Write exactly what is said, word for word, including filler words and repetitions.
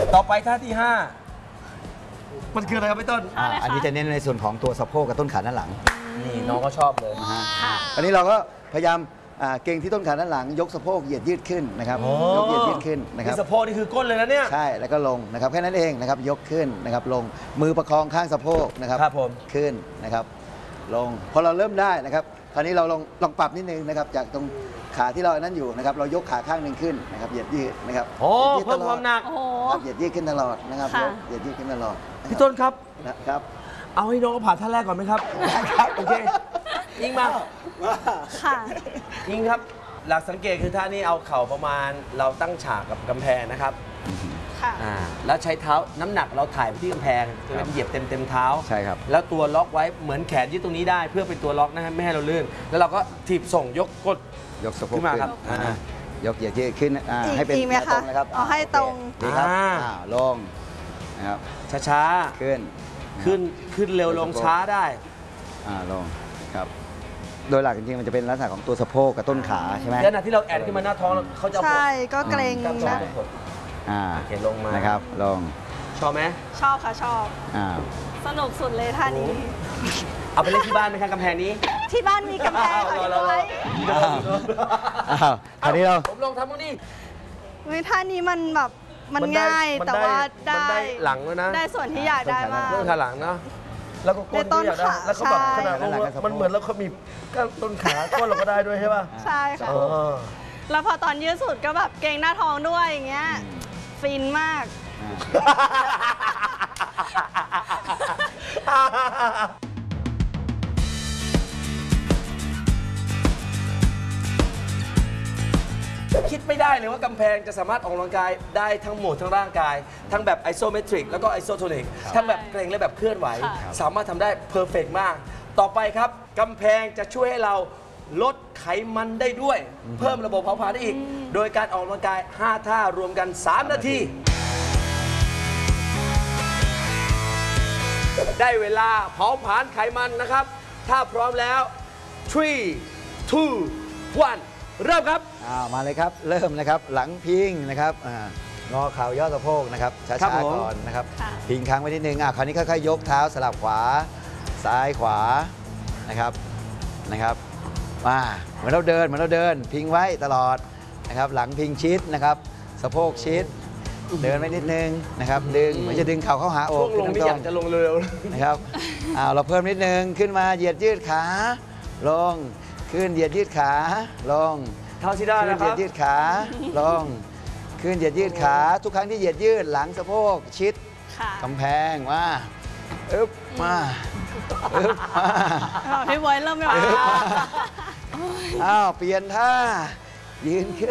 ต่อไปท่าที่ห้ามันคืออะไรครับพี่ต้นอ่าอันนี้จะเน้นในส่วนของตัวสะโพกกับต้นขาด้านหลังนี่น้องก็ชอบเลยนะฮะอันนี้เราก็พยายามอ่าเกร็งที่ต้นขาด้านหลังยกสะโพกเหยียดยืดขึ้นนะครับโอ้ยกเหยียดยืดขึ้นนะครับนี่สะโพกนี่คือก้นเลยนะเนี่ยใช่แล้วก็ลงนะครับแค่นั้นเองนะครับยกขึ้นนะครับลงมือประคองข้างสะโพกนะครับครับผมขึ้นนะครับลงพอเราเริ่มได้นะครับคราวนี้เราลองลองปรับนิดนึงนะครับจากตรงขาที่เรานั่นอยู่นะครับเรายกขาข้างหนึ่งขึ้นนะครับเหยียดยืดนะครับโอ้หยียดยืดเพิ่มความหนักโอ้โหครับเหยียดยืดขึ้นตลอดนะครับค่ะยกเหยียดยืดขึ้นตลอดะครับพี่ต้นครับนะครับเอาให้น้องผ่านท่าแรกก่อนไหมครับครับโอเคยิงมาค่ะยิงครับหลักสังเกตคือท่านี้เอาเข่าประมาณเราตั้งฉากกับกำแพงนะครับค่ะอ่าแล้วใช้เท้าน้ำหนักเราถ่ายไปที่กำแพงจะเป็นเหยียบเต็มเต็มเท้าใช่ครับแล้วตัวล็อกไว้เหมือนแขนยืดตรงนี้ได้ เพื่อเป็นตัวล็อกนะฮะไม่ให้เราลื่น แล้วเราก็ถีบส่งยกกดยกสะโพกขึ้นมาครับอ่าอ่ายกเหยียดยืดขึ้นอ่าอีกให้เป็นอีกไหมแนวตรงคะนะครับเอาให้ตรงดีครับอ่าอ่าลงนะครับช้าขึ้นๆขึ้นขึ้นเร็วลงช้าได้อ่าลงครับโดยหลักจริงๆมันจะเป็นลักษณะของตัวสะโพกกับต้นขาใช่ไหมขณะที่เราแอนขึ้นมาหน้าท้องเขาจะเอาใช่ก็เกรงกล้ามท้องนะจะหดอ่าโอเคลงมานะครับลงชอบไหมชอบค่ะชอบอ่าสนุกสุดเลยท่านี้เอาไปเล่นที่บ้านไหมคะกำแพงนี้ที่บ้านมีกำแพงค่ะเอาพี่เราบอยอ้าวอ้าวคราวนี้เราผมลองทำบ้างดิวิท่านี้มันแบบมันมันได้ง่ายมันแต่ได้ว่ามันได้ได้หลังด้วยนะได้ส่วนที่อยากได้มากเรื่องขาหลังเนาะแล้วก็ก้นในต้นที่อยากได้ขาแล้วก็แบบใช่ขนาดด้านหลังกับสะโพกมันเหมือนแล้วเขามีกล้ามต้นขาก้นเราก็ได้ด้วยใช่ป่ะใช่ค่ะเออแล้วพอตอนยืดสุดก็แบบเกรงหน้าท้องด้วยอย่างเงี้ย ฟินมากอ่าคิดไม่ได้เลยว่ากำแพงจะสามารถออกกำลังกายได้ทั้งหมดทั้งร่างกาย ทั้งแบบไอโซเมตริกแล้วก็ไอโซโทนิกทั้งแบบเกรงและแบบเคลื่อนไหวค่ะสามารถทำได้เพอร์เฟกมาก ต่อไปครับกำแพงจะช่วยให้เราลดไขมันได้ด้วย เพิ่มระบบเผาผลาญได้อีก โดยการออกกำลังกาย ห้า ท่ารวมกัน สาม นาที ได้เวลาเผาผลาญไขมันนะครับ ถ้าพร้อมแล้ว three two one เริ่มครับอ้าวมาเลยครับเริ่มนะครับหลังพิงนะครับอ่างอเข่าย่อสะโพกนะครับช้ครับาผมๆก่อนนะครับค่ะพิงค้างไว้นิดนึงอ่ะคราวนี้ค่อยๆยกเท้าสลับขวาซ้ายขวานะครับนะครับมาเหมือนเราเดินเหมือนเราเดิน พิงไว้ตลอดนะครับหลังพิงชิดนะครับสะโพกชิด เดินไว้นิดนึงนะครับดึงเหมือนจะดึงเข่าเข้าหาอช่กวงลงนี่ขึ้อยากจะลงเร็วนะครับอ้าวเราเพิ่มนิดนึงขึ้นมาเหยียดยืดขาลงขึ้นเหยียดยืดขาลงๆเท่าที่ได้ขึ้นนะเหคยีรัยบดยืดขาลงขึ้นเหยียดยืดขา ทุกครั้งที่เหยียดยืดหลังสะโพกชิดค่ะกำแพงมาอึ๊บมาอึ๊บมาพี่บอยเริ่มไม่ไหวอึ๊บมาอ้าวเปลี่ยนท่ายืนขึ้น